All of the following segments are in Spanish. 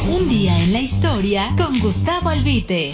Un día en la historia con Gustavo Albite.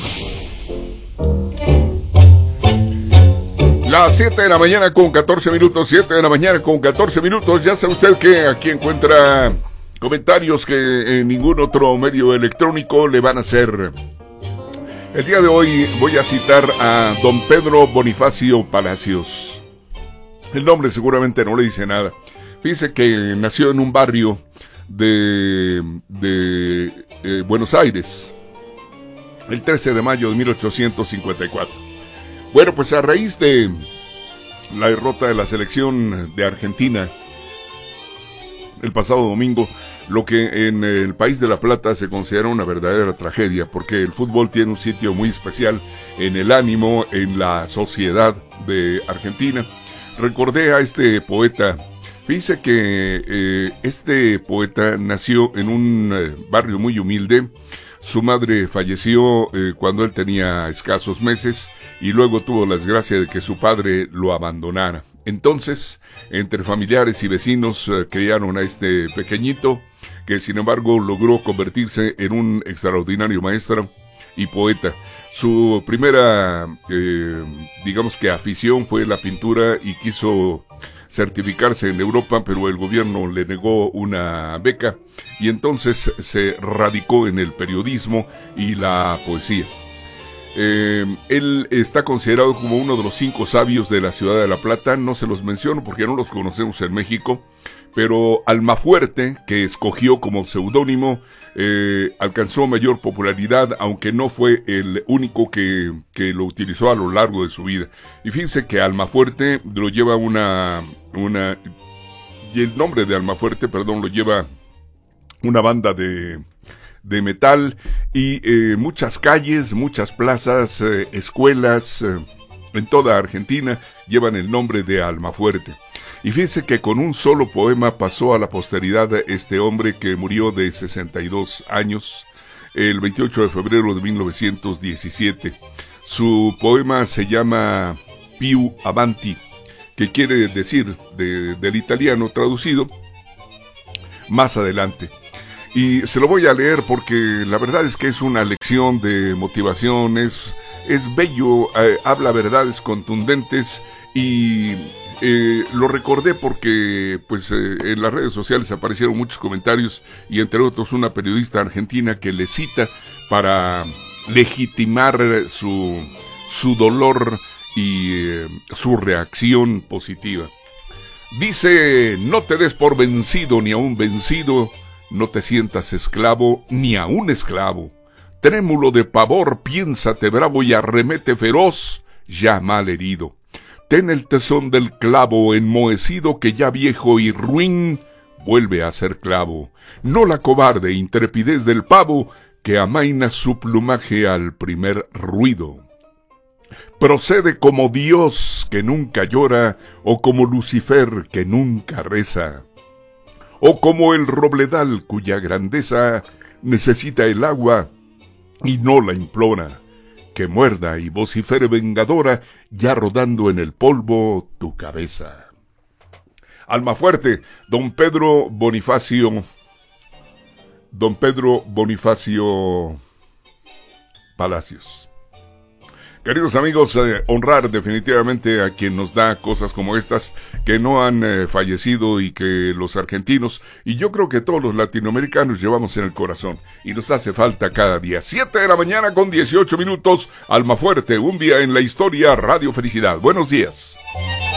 Las 7 de la mañana con 14 minutos, 7 de la mañana con 14 minutos. Ya sabe usted que aquí encuentra comentarios que en ningún otro medio electrónico le van a hacer. El día de hoy voy a citar a don Pedro Bonifacio Palacios. El nombre seguramente no le dice nada. Dice que nació en un barrio de Buenos Aires el 13 de mayo de 1854. Bueno, pues a raíz de la derrota de la selección de Argentina el pasado domingo, lo que en el país de La Plata se considera una verdadera tragedia, porque el fútbol tiene un sitio muy especial en el ánimo, en la sociedad de Argentina. Recordé a este poeta. Dice que este poeta nació en un barrio muy humilde. Su madre falleció cuando él tenía escasos meses y luego tuvo la desgracia de que su padre lo abandonara. Entonces, entre familiares y vecinos criaron a este pequeñito, que sin embargo logró convertirse en un extraordinario maestro y poeta. Su primera, digamos que afición fue la pintura y quiso certificarse en Europa, pero el gobierno le negó una beca y entonces se radicó en el periodismo y la poesía. Él está considerado como uno de los 5 sabios de la ciudad de La Plata. No se los menciono porque no los conocemos en México, pero Almafuerte, que escogió como seudónimo, alcanzó mayor popularidad, aunque no fue el único que lo utilizó a lo largo de su vida. Y fíjense que Almafuerte lo lleva y el nombre de Almafuerte, lo lleva una banda de metal y muchas calles, muchas plazas, escuelas en toda Argentina llevan el nombre de Almafuerte. Y fíjense que con un solo poema pasó a la posteridad este hombre que murió de 62 años el 28 de febrero de 1917. Su poema se llama Più Avanti, que quiere decir, del italiano traducido, más adelante. Y se lo voy a leer porque la verdad es que es una lección de motivación, es bello, habla verdades contundentes y lo recordé porque en las redes sociales aparecieron muchos comentarios y entre otros una periodista argentina que le cita para legitimar su dolor y su reacción positiva. Dice: no te des por vencido ni a un vencido, no te sientas esclavo ni a un esclavo. Trémulo de pavor, piénsate bravo y arremete feroz, ya mal herido. Ten el tesón del clavo enmohecido que ya viejo y ruin vuelve a ser clavo. No la cobarde intrepidez del pavo que amaina su plumaje al primer ruido. Procede como Dios que nunca llora o como Lucifer que nunca reza. O como el robledal cuya grandeza necesita el agua y no la implora, que muerda y vocifere vengadora, ya rodando en el polvo tu cabeza. Almafuerte, don Pedro Bonifacio Palacios. Queridos amigos, honrar definitivamente a quien nos da cosas como estas, que no han fallecido y que los argentinos, y yo creo que todos los latinoamericanos llevamos en el corazón, y nos hace falta cada día. 7 de la mañana con 18 minutos, Almafuerte, un día en la historia, Radio Felicidad. Buenos días.